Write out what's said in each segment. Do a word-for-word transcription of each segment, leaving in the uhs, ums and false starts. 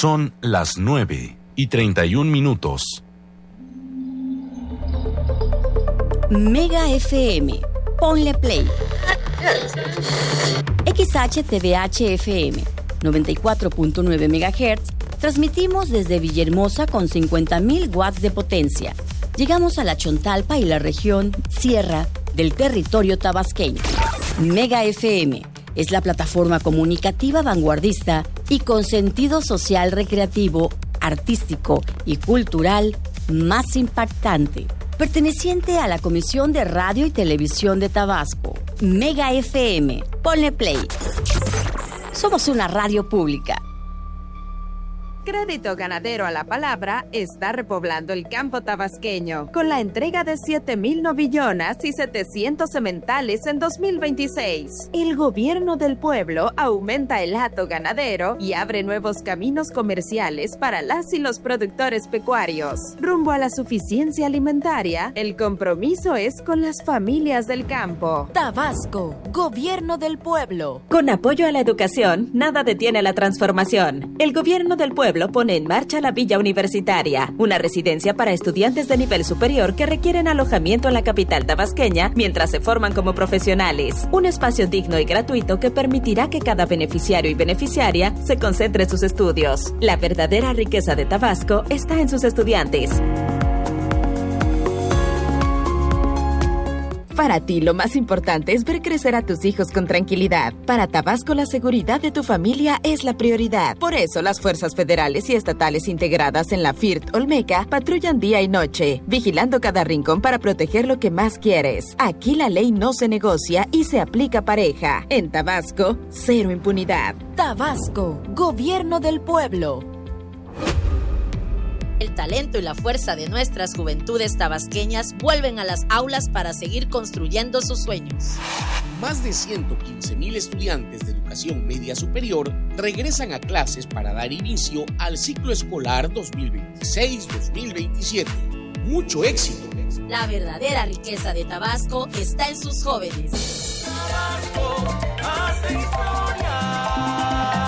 Son las nueve y treinta y un minutos. Mega F M. Ponle play. X H T V H F M. noventa y cuatro punto nueve megahertz. Transmitimos desde Villahermosa con cincuenta mil watts de potencia. Llegamos a la Chontalpa y la región Sierra del territorio tabasqueño. Mega F M es la plataforma comunicativa vanguardista y con sentido social recreativo, artístico y cultural más impactante, perteneciente a la Comisión de Radio y Televisión de Tabasco. Mega F M. Ponle play. Somos una radio pública. Crédito Ganadero a la Palabra está repoblando el campo tabasqueño con la entrega de siete mil novillonas y setecientos sementales en dos mil veintiséis. El gobierno del pueblo aumenta el hato ganadero y abre nuevos caminos comerciales para las y los productores pecuarios. Rumbo a la suficiencia alimentaria, el compromiso es con las familias del campo. Tabasco, gobierno del pueblo. Con apoyo a la educación, nada detiene la transformación. El gobierno del pueblo pone en marcha la Villa Universitaria, una residencia para estudiantes de nivel superior que requieren alojamiento en la capital tabasqueña mientras se forman como profesionales. Un espacio digno y gratuito que permitirá que cada beneficiario y beneficiaria se concentre en sus estudios. La verdadera riqueza de Tabasco está en sus estudiantes. Para ti, lo más importante es ver crecer a tus hijos con tranquilidad. Para Tabasco, la seguridad de tu familia es la prioridad. Por eso, las fuerzas federales y estatales integradas en la F I R T Olmeca patrullan día y noche, vigilando cada rincón para proteger lo que más quieres. Aquí la ley no se negocia y se aplica pareja. En Tabasco, cero impunidad. Tabasco, gobierno del pueblo. El talento y la fuerza de nuestras juventudes tabasqueñas vuelven a las aulas para seguir construyendo sus sueños. Más de ciento quince mil estudiantes de educación media superior regresan a clases para dar inicio al ciclo escolar dos mil veintiséis dos mil veintisiete. ¡Mucho éxito! La verdadera riqueza de Tabasco está en sus jóvenes. Tabasco hace historia.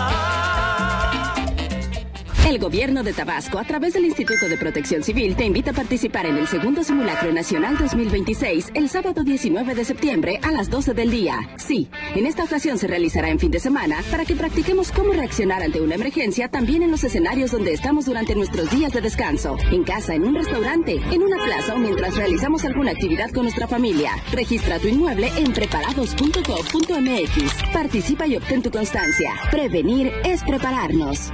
El gobierno de Tabasco, a través del Instituto de Protección Civil, te invita a participar en el segundo Simulacro Nacional dos mil veintiséis, el sábado diecinueve de septiembre a las doce del día. Sí, en esta ocasión se realizará en fin de semana para que practiquemos cómo reaccionar ante una emergencia también en los escenarios donde estamos durante nuestros días de descanso. En casa, en un restaurante, en una plaza o mientras realizamos alguna actividad con nuestra familia. Registra tu inmueble en preparados punto gov punto m x. Participa y obtén tu constancia. Prevenir es prepararnos.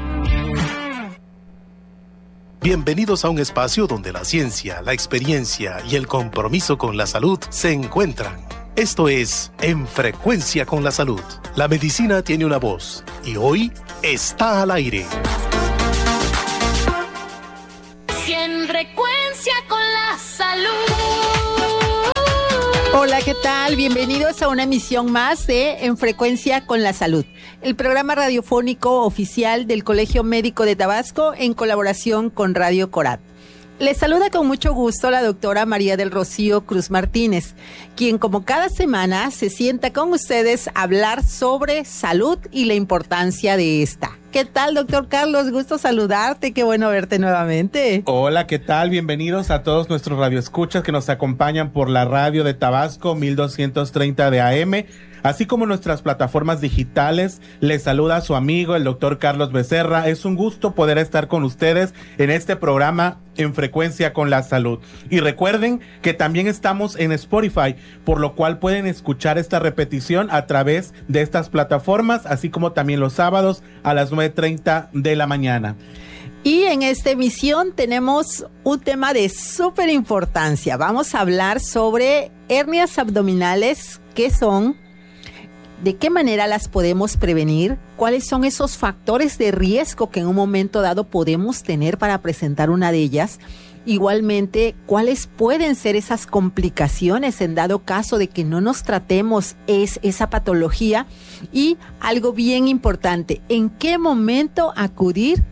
Bienvenidos a un espacio donde la ciencia, la experiencia y el compromiso con la salud se encuentran. Esto es En Frecuencia con la Salud. La medicina tiene una voz y hoy está al aire. En Frecuencia con la Salud. Hola, ¿qué tal? Bienvenidos a una emisión más de En Frecuencia con la Salud, el programa radiofónico oficial del Colegio Médico de Tabasco en colaboración con Radio Corat. Les saluda con mucho gusto la doctora María del Rocío Cruz Martínez, quien como cada semana se sienta con ustedes a hablar sobre salud y la importancia de esta. ¿Qué tal, doctor Carlos? Gusto saludarte, qué bueno verte nuevamente. Hola, ¿qué tal? Bienvenidos a todos nuestros radioescuchas que nos acompañan por la radio de Tabasco mil doscientos treinta de A M, así como nuestras plataformas digitales. Les saluda a su amigo, el doctor Carlos Becerra. Es un gusto poder estar con ustedes en este programa En Frecuencia con la Salud. Y recuerden que también estamos en Spotify, por lo cual pueden escuchar esta repetición a través de estas plataformas, así como también los sábados a las nueve treinta de la mañana. Y en esta emisión tenemos un tema de súper importancia. Vamos a hablar sobre hernias abdominales, qué son, de qué manera las podemos prevenir, cuáles son esos factores de riesgo que en un momento dado podemos tener para presentar una de ellas. Igualmente, cuáles pueden ser esas complicaciones en dado caso de que no nos tratemos es esa patología. Y algo bien importante, ¿en qué momento acudir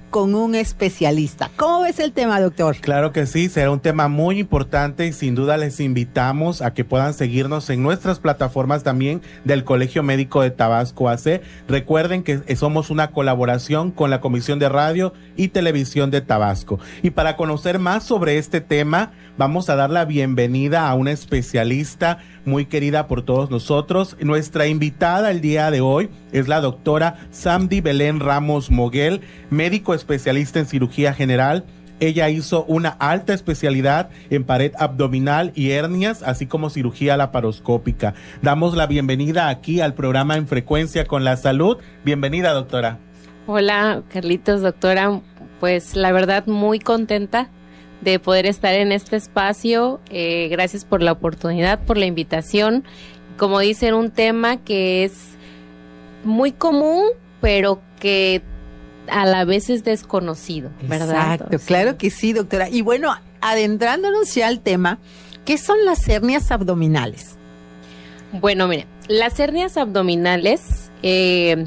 con un especialista. ¿Cómo ves el tema, doctor? Claro que sí, será un tema muy importante y sin duda les invitamos a que puedan seguirnos en nuestras plataformas también del Colegio Médico de Tabasco A C. Recuerden que somos una colaboración con la Comisión de Radio y Televisión de Tabasco. Y para conocer más sobre este tema, vamos a dar la bienvenida a una especialista muy querida por todos nosotros. Nuestra invitada el día de hoy es la doctora Samdi Belén Ramos Moguel, médico especialista en cirugía general. Ella hizo una alta especialidad en pared abdominal y hernias, así como cirugía laparoscópica. Damos la bienvenida aquí al programa En Frecuencia con la Salud. Bienvenida, doctora. Hola, Carlitos, doctora. Pues la verdad muy contenta de poder estar en este espacio. Eh, gracias por la oportunidad, por la invitación. Como dicen, un tema que es muy común, pero que a la vez es desconocido, ¿verdad? Exacto, Entonces, claro que sí, doctora. Y bueno, adentrándonos ya al tema, ¿qué son las hernias abdominales? Bueno, mire, las hernias abdominales, eh,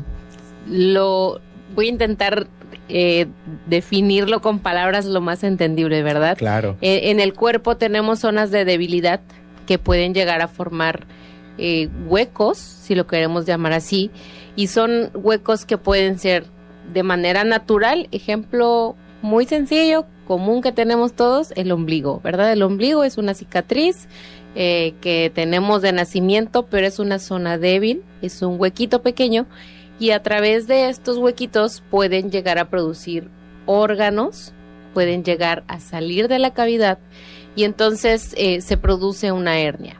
lo voy a intentar Eh, definirlo con palabras lo más entendible, ¿verdad? Claro. Eh, en el cuerpo tenemos zonas de debilidad que pueden llegar a formar eh, huecos, si lo queremos llamar así, y son huecos que pueden ser de manera natural. Ejemplo muy sencillo, común que tenemos todos, el ombligo, ¿verdad? El ombligo es una cicatriz eh, que tenemos de nacimiento, pero es una zona débil, es un huequito pequeño. Y a través de estos huequitos pueden llegar a producir órganos, pueden llegar a salir de la cavidad y entonces eh, se produce una hernia.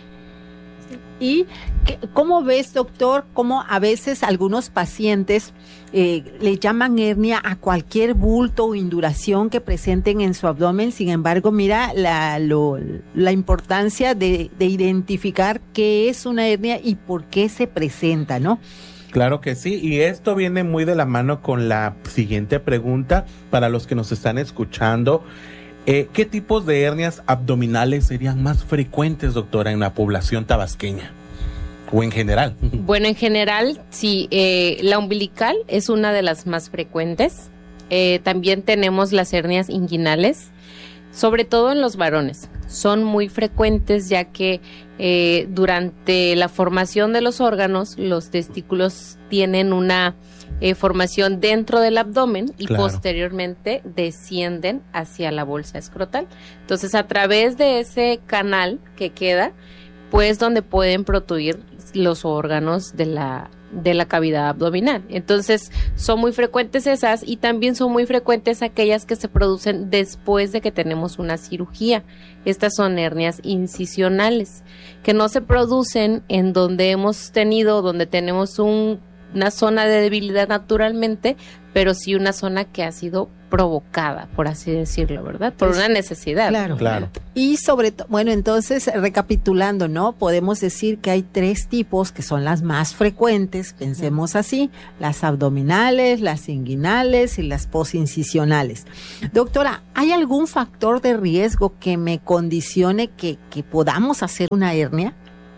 ¿Y cómo ves, doctor, cómo a veces algunos pacientes eh, le llaman hernia a cualquier bulto o induración que presenten en su abdomen? Sin embargo, mira la, lo, la importancia de, de identificar qué es una hernia y por qué se presenta, ¿no? Claro que sí, y esto viene muy de la mano con la siguiente pregunta para los que nos están escuchando. Eh, ¿Qué tipos de hernias abdominales serían más frecuentes, doctora, en la población tabasqueña? ¿O en general? Bueno, en general, sí, eh, la umbilical es una de las más frecuentes. Eh, también tenemos las hernias inguinales, sobre todo en los varones. Son muy frecuentes ya que eh, durante la formación de los órganos, los testículos tienen una eh, formación dentro del abdomen y claro, posteriormente descienden hacia la bolsa escrotal. Entonces, a través de ese canal que queda, pues donde pueden protruir los órganos de la de la cavidad abdominal. Entonces, son muy frecuentes esas y también son muy frecuentes aquellas que se producen después de que tenemos una cirugía. Estas son hernias incisionales, que no se producen en donde hemos tenido, donde tenemos un, una zona de debilidad naturalmente, pero sí una zona que ha sido provocada, por así decirlo, ¿verdad? Por una necesidad. Claro, claro. Y sobre todo, bueno, entonces, recapitulando, ¿no? Podemos decir que hay tres tipos que son las más frecuentes, pensemos así, las abdominales, las inguinales y las posincisionales. Doctora, ¿hay algún factor de riesgo que me condicione que, que podamos hacer una hernia?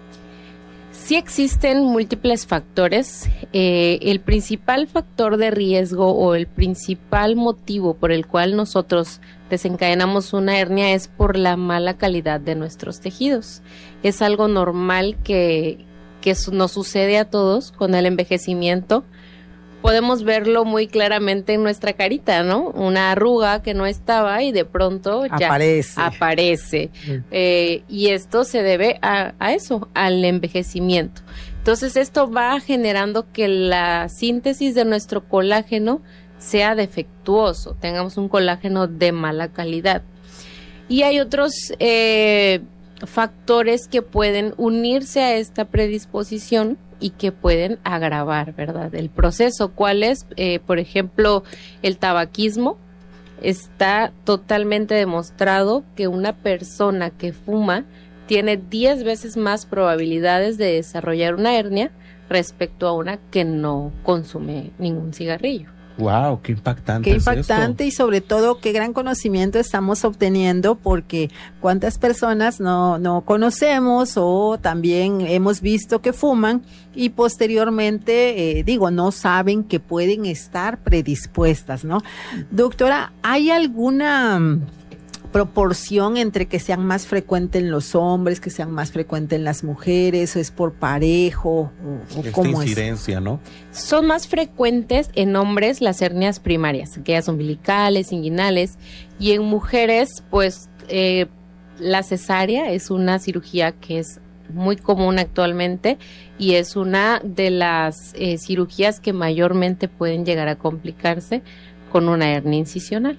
Sí existen múltiples factores. Eh, el principal factor de riesgo o el principal motivo por el cual nosotros desencadenamos una hernia es por la mala calidad de nuestros tejidos. Es algo normal que, que nos sucede a todos con el envejecimiento. Podemos verlo muy claramente en nuestra carita, ¿no? Una arruga que no estaba y de pronto ya aparece. aparece. Mm. Eh, y esto se debe a, a eso, al envejecimiento. Entonces esto va generando que la síntesis de nuestro colágeno sea defectuoso, tengamos un colágeno de mala calidad. Y hay otros eh, factores que pueden unirse a esta predisposición y que pueden agravar, ¿verdad?, el proceso. ¿Cuál es? Eh, por ejemplo, el tabaquismo. Está totalmente demostrado que una persona que fuma tiene diez veces más probabilidades de desarrollar una hernia respecto a una que no consume ningún cigarrillo. Wow, qué impactante. Qué es impactante esto. Y sobre todo qué gran conocimiento estamos obteniendo, porque cuántas personas no, no conocemos o también hemos visto que fuman y posteriormente, eh, digo, no saben que pueden estar predispuestas, ¿no? Doctora, ¿hay alguna mm, proporción entre que sean más frecuentes en los hombres, que sean más frecuentes en las mujeres, o es por parejo, o, o Esta cómo incidencia, ¿no? Son más frecuentes en hombres las hernias primarias, aquellas umbilicales, inguinales, y en mujeres, pues, eh, la cesárea es una cirugía que es muy común actualmente y es una de las eh, cirugías que mayormente pueden llegar a complicarse con una hernia incisional.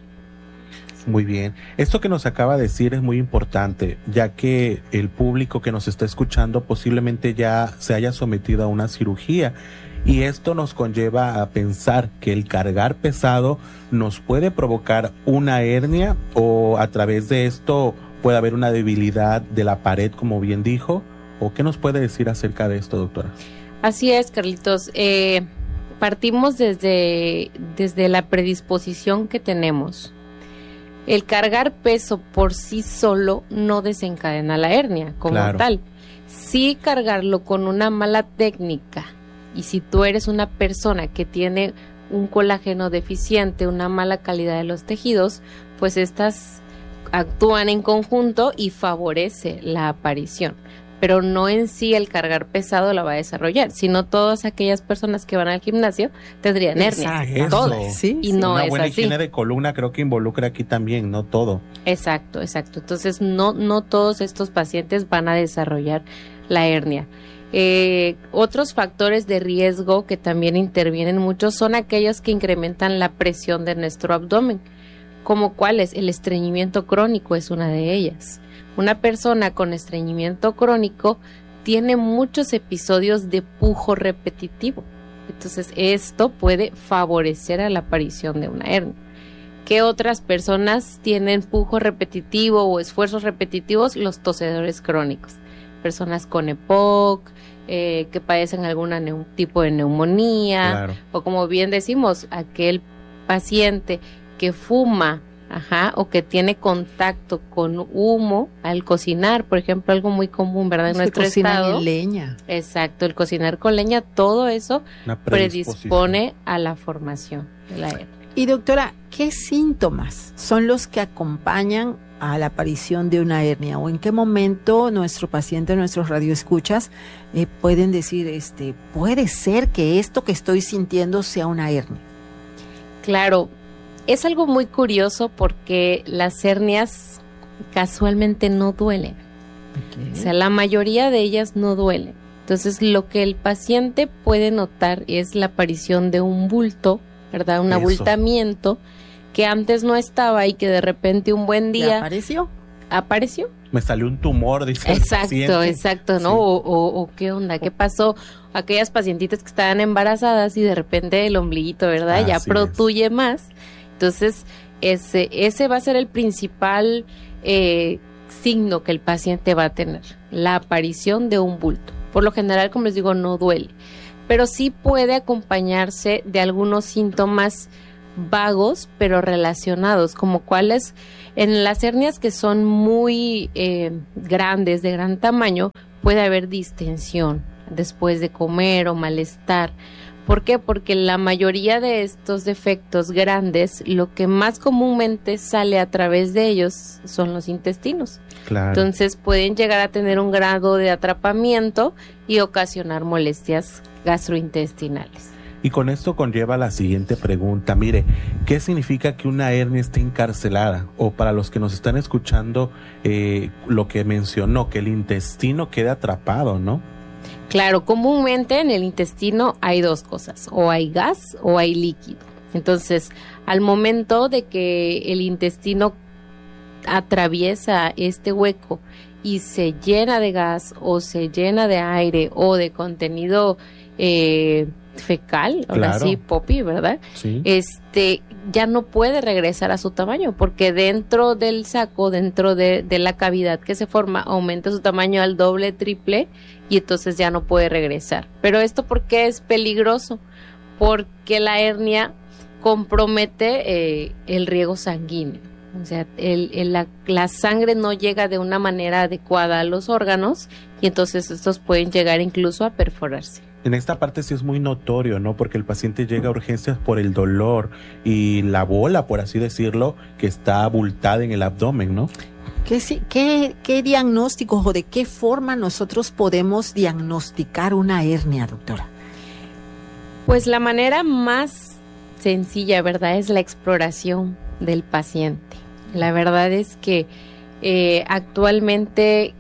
Muy bien. Esto que nos acaba de decir es muy importante, ya que el público que nos está escuchando posiblemente ya se haya sometido a una cirugía. Y esto nos conlleva a pensar que el cargar pesado nos puede provocar una hernia, o a través de esto puede haber una debilidad de la pared, como bien dijo. ¿O qué nos puede decir acerca de esto, doctora? Así es, Carlitos. Eh, partimos desde, desde la predisposición que tenemos. El cargar peso por sí solo no desencadena la hernia como Claro. tal. Sí, cargarlo con una mala técnica, y si tú eres una persona que tiene un colágeno deficiente, una mala calidad de los tejidos, pues estas actúan en conjunto y favorece la aparición. Pero no en sí el cargar pesado la va a desarrollar, sino todas aquellas personas que van al gimnasio tendrían hernias, Eso. todas, Sí, y no Una es buena así. higiene de columna creo que involucra aquí también, no todo. Exacto, exacto. Entonces no, no todos estos pacientes van a desarrollar la hernia. Eh, otros factores de riesgo que también intervienen mucho son aquellos que incrementan la presión de nuestro abdomen, como cuáles, el estreñimiento crónico es una de ellas. Una persona con estreñimiento crónico tiene muchos episodios de pujo repetitivo. Entonces, esto puede favorecer a la aparición de una hernia. ¿Qué otras personas tienen pujo repetitivo o esfuerzos repetitivos? Los tosedores crónicos. Personas con E P O C, eh, que padecen algún neu- tipo de neumonía, Claro. o como bien decimos, aquel paciente que fuma, ajá, o que tiene contacto con humo al cocinar, por ejemplo, algo muy común, ¿verdad? En Se nuestro cocinan estado. en leña. Exacto, el cocinar con leña, todo eso Una predisposición. predispone a la formación de la hernia. Y doctora, ¿qué síntomas son los que acompañan a la aparición de una hernia? ¿O en qué momento nuestro paciente, nuestros radioescuchas, eh, pueden decir, este, puede ser que esto que estoy sintiendo sea una hernia? Claro, es algo muy curioso porque las hernias casualmente no duelen. O sea, la mayoría de ellas no duelen. Entonces, lo que el paciente puede notar es la aparición de un bulto, ¿verdad? Un Eso. abultamiento que antes no estaba y que de repente un buen ¿Ya día apareció? apareció. Me salió un tumor, dice el Exacto, paciente. exacto, ¿no? Sí. O, o, o qué onda, qué pasó. Aquellas pacientitas que estaban embarazadas y de repente el ombliguito, ¿verdad? Ya Así protuye más. Entonces, ese, ese va a ser el principal eh, signo que el paciente va a tener, la aparición de un bulto. Por lo general, como les digo, no duele, pero sí puede acompañarse de algunos síntomas vagos, pero relacionados, como cuáles, en las hernias que son muy eh, grandes, de gran tamaño, puede haber distensión después de comer o malestar. ¿Por qué? Porque la mayoría de estos defectos grandes, lo que más comúnmente sale a través de ellos son los intestinos. Claro. Entonces pueden llegar a tener un grado de atrapamiento y ocasionar molestias gastrointestinales. Y con esto conlleva la siguiente pregunta. Mire, ¿qué significa que una hernia esté encarcelada? O para los que nos están escuchando, eh, lo que mencionó, que el intestino quede atrapado, ¿no? Claro, comúnmente en el intestino hay dos cosas, o hay gas o hay líquido. Entonces, al momento de que el intestino atraviesa este hueco y se llena de gas o se llena de aire o de contenido eh, fecal, ahora Claro. sí, popi, ¿verdad? Sí. Este, ya no puede regresar a su tamaño porque dentro del saco, dentro de, de la cavidad que se forma, aumenta su tamaño al doble, triple y entonces ya no puede regresar. Pero esto, ¿por qué es peligroso? Porque la hernia compromete eh, el riego sanguíneo. O sea, el, el, la, la sangre no llega de una manera adecuada a los órganos y entonces estos pueden llegar incluso a perforarse. En esta parte sí es muy notorio, ¿no? Porque el paciente llega a urgencias por el dolor y la bola, por así decirlo, que está abultada en el abdomen, ¿no? ¿Qué, qué, qué diagnósticos o de qué forma nosotros podemos diagnosticar una hernia, doctora? Pues la manera más sencilla, ¿verdad? Es la exploración del paciente. La verdad es que eh, actualmente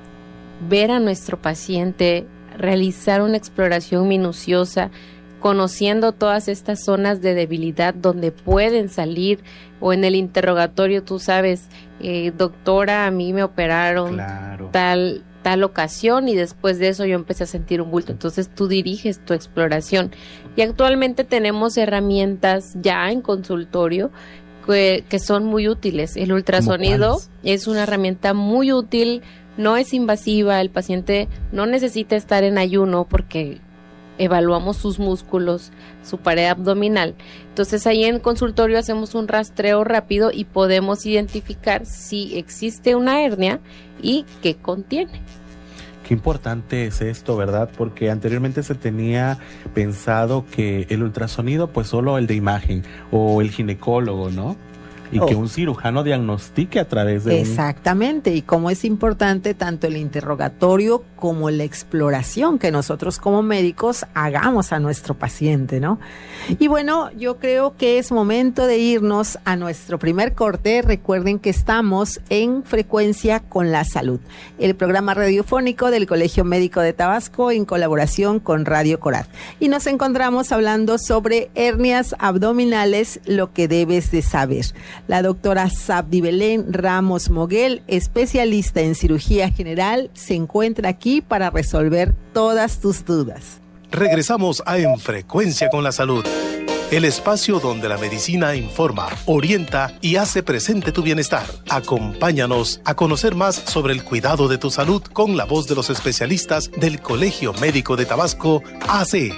ver a nuestro paciente, realizar una exploración minuciosa, conociendo todas estas zonas de debilidad donde pueden salir, o en el interrogatorio tú sabes, eh, doctora, a mí me operaron claro. tal tal ocasión y después de eso yo empecé a sentir un bulto, entonces tú diriges tu exploración y actualmente tenemos herramientas ya en consultorio que, que son muy útiles. El ultrasonido es una herramienta muy útil, no es invasiva, el paciente no necesita estar en ayuno porque evaluamos sus músculos, su pared abdominal. Entonces ahí en consultorio hacemos un rastreo rápido y podemos identificar si existe una hernia y qué contiene. Qué importante es esto, ¿verdad? Porque anteriormente se tenía pensado que el ultrasonido, pues solo el de imagen o el ginecólogo, ¿no? Y oh. que un cirujano diagnostique a través de Exactamente, un... y cómo es importante tanto el interrogatorio como la exploración que nosotros como médicos hagamos a nuestro paciente, ¿no? Y bueno, yo creo que es momento de irnos a nuestro primer corte. Recuerden que estamos en Frecuencia con la Salud, el programa radiofónico del Colegio Médico de Tabasco en colaboración con Radio Corat. Y nos encontramos hablando sobre hernias abdominales, lo que debes de saber. La doctora Sabdi Belén Ramos Moguel, especialista en cirugía general, se encuentra aquí para resolver todas tus dudas. Regresamos a En Frecuencia con la Salud, el espacio donde la medicina informa, orienta y hace presente tu bienestar. Acompáñanos a conocer más sobre el cuidado de tu salud con la voz de los especialistas del Colegio Médico de Tabasco, A C.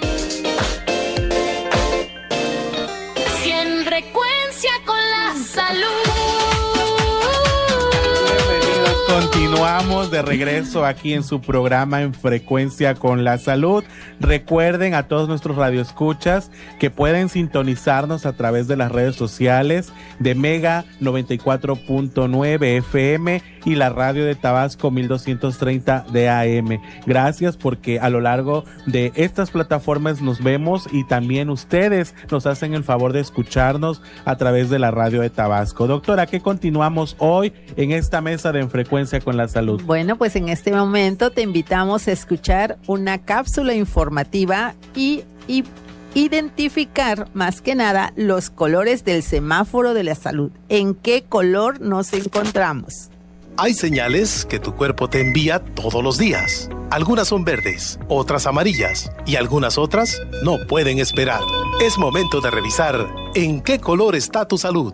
Continuamos de regreso aquí en su programa En Frecuencia con la Salud. Recuerden a todos nuestros radioescuchas que pueden sintonizarnos a través de las redes sociales de Mega noventa y cuatro punto nueve F M y la radio de Tabasco mil doscientos treinta de A M. Gracias, porque a lo largo de estas plataformas nos vemos y también ustedes nos hacen el favor de escucharnos a través de la radio de Tabasco. Doctora, ¿qué continuamos hoy en esta mesa de En Frecuencia con la Salud? Bueno, pues en este momento te invitamos a escuchar una cápsula informativa y, y identificar más que nada los colores del semáforo de la salud. ¿En qué color nos encontramos? Hay señales que tu cuerpo te envía todos los días. Algunas son verdes, otras amarillas y algunas otras no pueden esperar. Es momento de revisar en qué color está tu salud.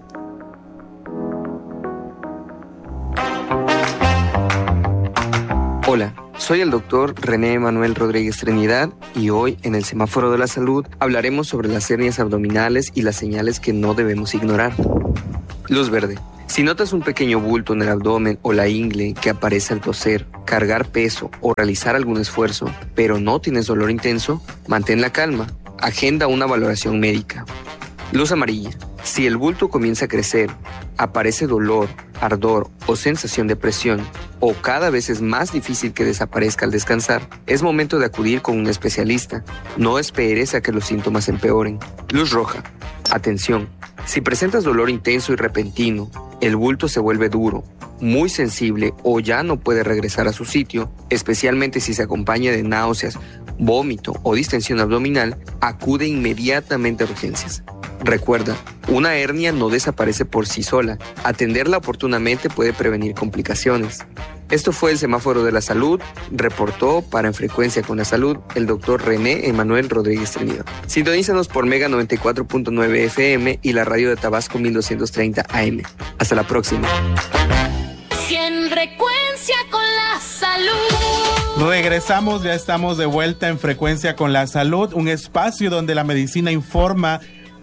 Hola, soy el doctor René Manuel Rodríguez Trinidad y hoy en el Semáforo de la Salud hablaremos sobre las hernias abdominales y las señales que no debemos ignorar. Luz verde. Si notas un pequeño bulto en el abdomen o la ingle que aparece al toser, cargar peso o realizar algún esfuerzo, pero no tienes dolor intenso, mantén la calma. Agenda una valoración médica. Luz amarilla. Si el bulto comienza a crecer, aparece dolor, ardor o sensación de presión, o cada vez es más difícil que desaparezca al descansar, es momento de acudir con un especialista. No esperes a que los síntomas empeoren. Luz roja. Atención. Si presentas dolor intenso y repentino, el bulto se vuelve duro, muy sensible o ya no puede regresar a su sitio, especialmente si se acompaña de náuseas, vómito o distensión abdominal, acude inmediatamente a urgencias. Recuerda, una hernia no desaparece por sí sola. Atenderla oportunamente puede prevenir complicaciones. Esto fue el Semáforo de la Salud. Reportó para En Frecuencia con la Salud el doctor René Emanuel Rodríguez Trinidad. Sintonízanos por Mega noventa y cuatro punto nueve F M y la radio de Tabasco mil doscientos treinta A M. Hasta la próxima. En Frecuencia con la Salud. Regresamos, ya estamos de vuelta en Frecuencia con la Salud, un espacio donde la medicina informa,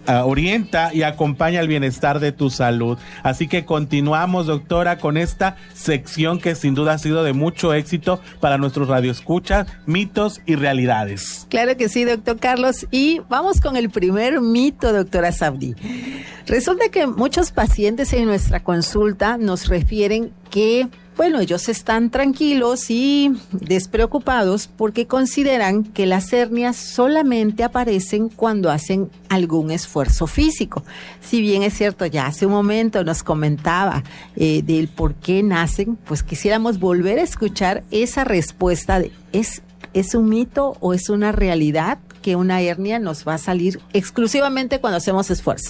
uh, orienta y acompaña el bienestar de tu salud. Así que continuamos, doctora, con esta sección que sin duda ha sido de mucho éxito para nuestros radioescuchas, mitos y realidades. Claro que sí, doctor Carlos. Y vamos con el primer mito, doctora Sabdi. Resulta que muchos pacientes en nuestra consulta nos refieren que, bueno, ellos están tranquilos y despreocupados porque consideran que las hernias solamente aparecen cuando hacen algún esfuerzo físico. Si bien es cierto, ya hace un momento nos comentaba eh, del por qué nacen, pues quisiéramos volver a escuchar esa respuesta de ¿es, ¿es un mito o es una realidad que una hernia nos va a salir exclusivamente cuando hacemos esfuerzo?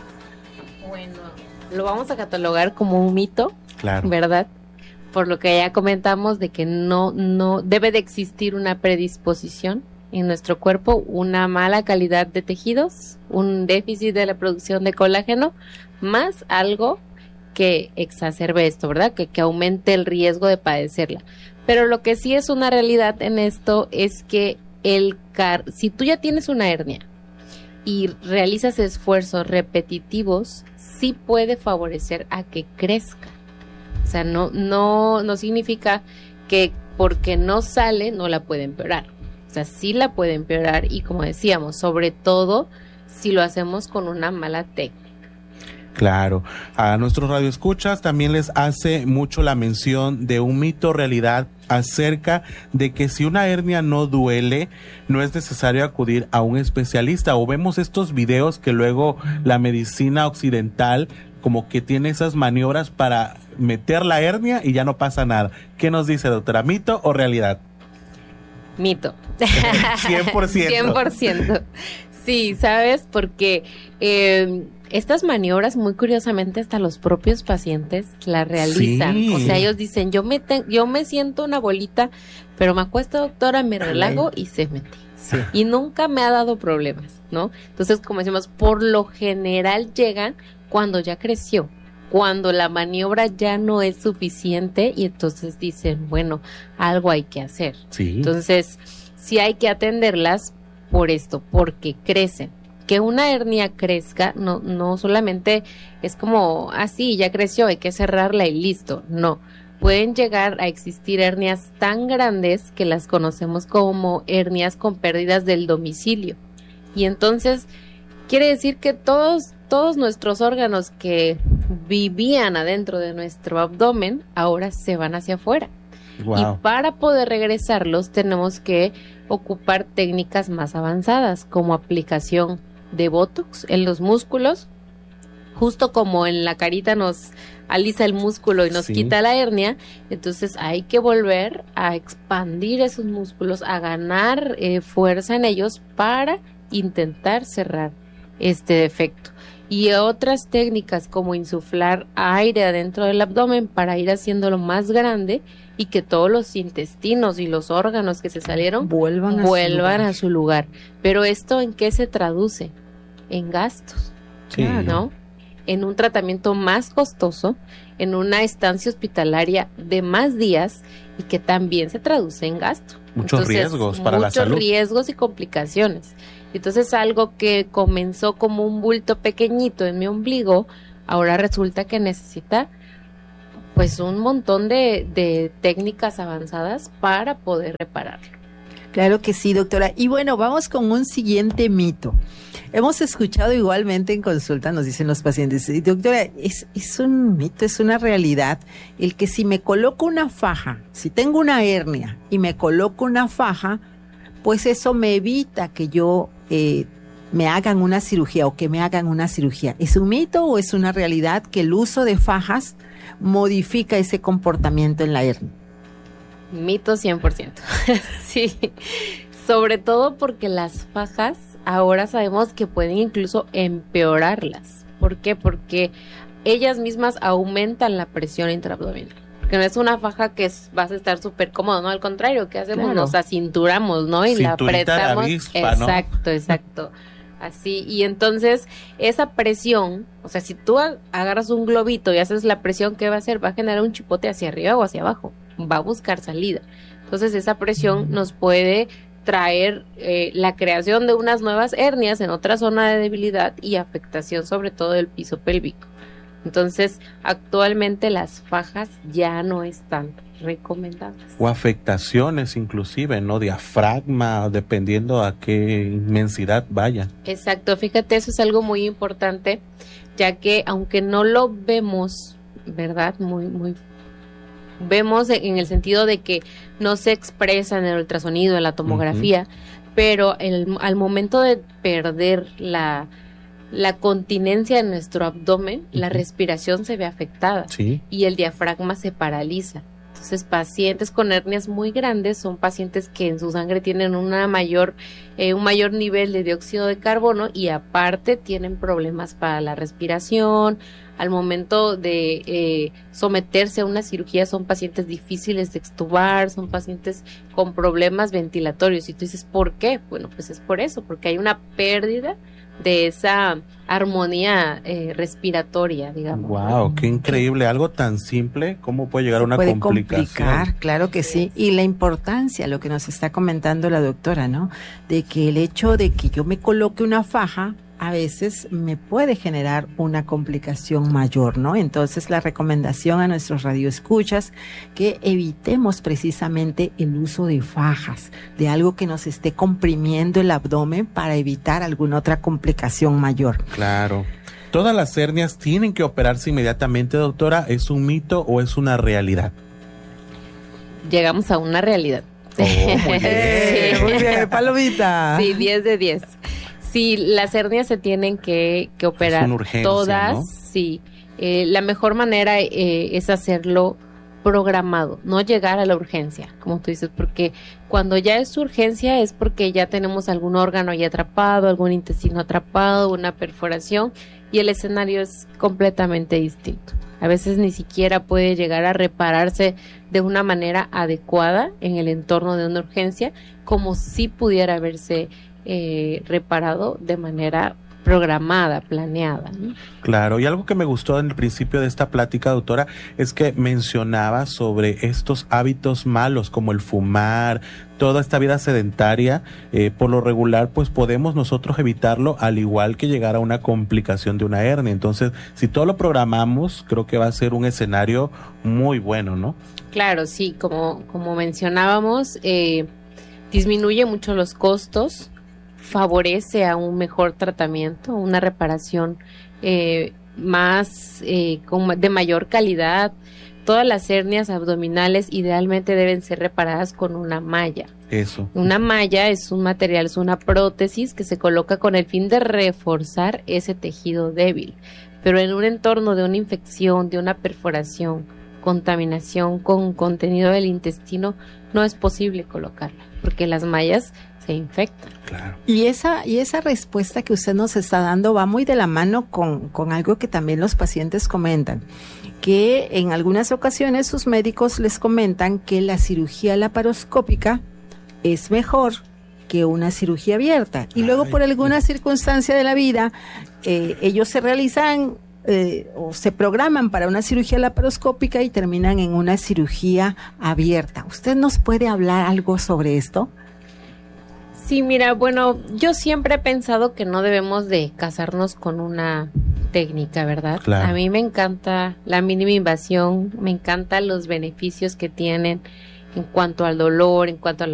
Bueno, lo vamos a catalogar como un mito, claro, ¿verdad? Por lo que ya comentamos de que no, no debe de existir una predisposición en nuestro cuerpo, una mala calidad de tejidos, un déficit de la producción de colágeno, más algo que exacerbe esto, ¿verdad? Que, que aumente el riesgo de padecerla. Pero lo que sí es una realidad en esto es que el car si tú ya tienes una hernia y realizas esfuerzos repetitivos, sí puede favorecer a que crezca. O sea, no, no, no significa que porque no sale no la puede empeorar. O sea, sí la puede empeorar y como decíamos, sobre todo si lo hacemos con una mala técnica. Claro, a nuestros radioescuchas también les hace mucho la mención de un mito realidad acerca de que si una hernia no duele, no es necesario acudir a un especialista, o vemos estos videos que luego la medicina occidental como que tiene esas maniobras para meter la hernia y ya no pasa nada. ¿Qué nos dice, doctora? ¿Mito o realidad? Mito. cien por ciento. cien por ciento. Sí, ¿sabes? Porque eh, estas maniobras, muy curiosamente, hasta los propios pacientes las realizan. Sí. O sea, ellos dicen, yo me, te yo me siento una bolita, pero me acuesto, doctora, me relajo y se mete. Sí. Y nunca me ha dado problemas, ¿no? Entonces, como decimos, por lo general llegan cuando ya creció, cuando la maniobra ya no es suficiente y entonces dicen, bueno, algo hay que hacer. Sí. Entonces, sí hay que atenderlas por esto, porque crecen. Que una hernia crezca no, no solamente es como, ah, sí, ya creció, hay que cerrarla y listo. No, pueden llegar a existir hernias tan grandes que las conocemos como hernias con pérdidas del domicilio. Y entonces, quiere decir que todos, todos nuestros órganos que vivían adentro de nuestro abdomen ahora se van hacia afuera. Wow. Y para poder regresarlos tenemos que ocupar técnicas más avanzadas, como aplicación de Botox en los músculos, justo como en la carita nos alisa el músculo y nos sí. quita la hernia. Entonces hay que volver a expandir esos músculos, a ganar eh, fuerza en ellos para intentar cerrar este defecto. Y otras técnicas como insuflar aire adentro del abdomen para ir haciéndolo más grande y que todos los intestinos y los órganos que se salieron vuelvan, a, vuelvan su a su lugar. Pero ¿esto en qué se traduce? En gastos, sí. ¿no? En un tratamiento más costoso, en una estancia hospitalaria de más días y que también se traduce en gasto. Muchos Entonces, riesgos para la salud. Muchos riesgos y complicaciones. Entonces algo que comenzó como un bulto pequeñito en mi ombligo, ahora resulta que necesita pues un montón de, de técnicas avanzadas para poder repararlo. Claro que sí, doctora. Y bueno, vamos con un siguiente mito. Hemos escuchado igualmente en consulta, nos dicen los pacientes, doctora, es, es un mito, es una realidad, el que si me coloco una faja, si tengo una hernia y me coloco una faja, pues eso me evita que yo eh, me hagan una cirugía o que me hagan una cirugía. ¿Es un mito o es una realidad que el uso de fajas modifica ese comportamiento en la hernia? Mito cien por ciento. Sí, sobre todo porque las fajas ahora sabemos que pueden incluso empeorarlas. ¿Por qué? Porque ellas mismas aumentan la presión intraabdominal. Que no es una faja que es, vas a estar súper cómodo, ¿no? Al contrario, ¿qué hacemos? Claro. Nos acinturamos, ¿no? Y Cinturita la apretamos. De avispa, ¿no? Exacto, exacto. Así, y entonces esa presión, o sea, si tú agarras un globito y haces la presión, ¿qué va a hacer? Va a generar un chipote hacia arriba o hacia abajo, va a buscar salida. Entonces esa presión nos puede traer eh, la creación de unas nuevas hernias en otra zona de debilidad y afectación sobre todo del piso pélvico. Entonces, actualmente las fajas ya no están recomendadas. O afectaciones inclusive, ¿no? Diafragma, dependiendo a qué inmensidad vaya. Exacto, fíjate, eso es algo muy importante, ya que aunque no lo vemos, ¿verdad? Muy, muy vemos en el sentido de que no se expresa en el ultrasonido, en la tomografía, uh-huh. pero el, al momento de perder la, la continencia en nuestro abdomen, uh-huh. la respiración se ve afectada, ¿sí? Y el diafragma se paraliza. Entonces, pacientes con hernias muy grandes son pacientes que en su sangre tienen una mayor, eh, un mayor nivel de dióxido de carbono y aparte tienen problemas para la respiración. Al momento de eh, someterse a una cirugía son pacientes difíciles de extubar, son pacientes con problemas ventilatorios. Y tú dices, ¿por qué? Bueno, pues es por eso, porque hay una pérdida de esa armonía eh, respiratoria, digamos. Wow, qué increíble, algo tan simple, ¿cómo puede llegar a una puede complicación? Complicar, claro que sí, y la importancia, lo que nos está comentando la doctora, ¿no? De que el hecho de que yo me coloque una faja a veces me puede generar una complicación mayor, ¿no? Entonces la recomendación a nuestros radioescuchas que evitemos precisamente el uso de fajas, de algo que nos esté comprimiendo el abdomen para evitar alguna otra complicación mayor. Claro. ¿Todas las hernias tienen que operarse inmediatamente, doctora? ¿Es un mito o es una realidad? Llegamos a una realidad. Oh, muy bien. Sí. Muy bien, palomita. Sí, diez de diez. Sí, las hernias se tienen que, que operar. Es una urgencia, todas, ¿no? Sí. Eh, la mejor manera eh, es hacerlo programado, no llegar a la urgencia, como tú dices, porque cuando ya es urgencia es porque ya tenemos algún órgano ahí atrapado, algún intestino atrapado, una perforación, y el escenario es completamente distinto. A veces ni siquiera puede llegar a repararse de una manera adecuada en el entorno de una urgencia, como si pudiera haberse Eh, reparado de manera programada, planeada, ¿no? Claro, y algo que me gustó en el principio de esta plática, doctora, es que mencionaba sobre estos hábitos malos como el fumar, toda esta vida sedentaria, eh, por lo regular pues podemos nosotros evitarlo, al igual que llegar a una complicación de una hernia. Entonces, si todo lo programamos, creo que va a ser un escenario muy bueno, ¿no? Claro, sí, como, como mencionábamos, eh, disminuye mucho los costos, favorece a un mejor tratamiento, una reparación eh, más eh, con, de mayor calidad. Todas las hernias abdominales idealmente deben ser reparadas con una malla. Eso. Una malla es un material, es una prótesis que se coloca con el fin de reforzar ese tejido débil. Pero en un entorno de una infección, de una perforación, contaminación con contenido del intestino, no es posible colocarla, porque las mallas se infectan. Claro. Y esa, y esa respuesta que usted nos está dando va muy de la mano con, con algo que también los pacientes comentan, que en algunas ocasiones sus médicos les comentan que la cirugía laparoscópica es mejor que una cirugía abierta. Y Ay, luego por alguna circunstancia de la vida, eh, ellos se realizan eh, o se programan para una cirugía laparoscópica y terminan en una cirugía abierta. ¿Usted nos puede hablar algo sobre esto? Sí, mira, bueno, yo siempre he pensado que no debemos de casarnos con una técnica, ¿verdad? Claro. A mí me encanta la mínima invasión, me encantan los beneficios que tienen en cuanto al dolor, en cuanto a la